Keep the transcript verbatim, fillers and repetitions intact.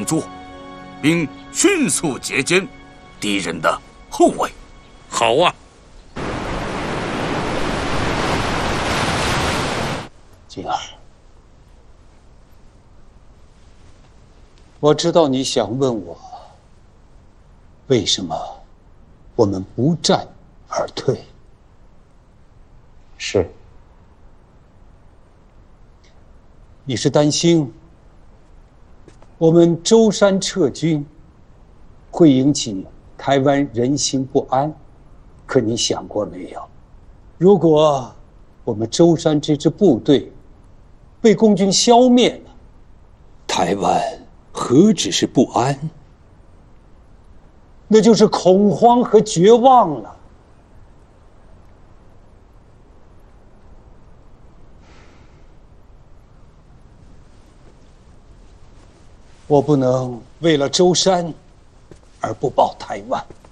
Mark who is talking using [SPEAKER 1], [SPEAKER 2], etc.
[SPEAKER 1] 作，并迅速截歼敌人的后卫。
[SPEAKER 2] 好啊！
[SPEAKER 3] 金儿，我知道你想问我，为什么我们不战而退？
[SPEAKER 4] 是。
[SPEAKER 3] 你是担心我们舟山撤军会引起台湾人心不安？可你想过没有，如果我们舟山这支部队被共军消灭了，台湾何止是不安，那就是恐慌和绝望了。我不能为了舟山而不保台湾。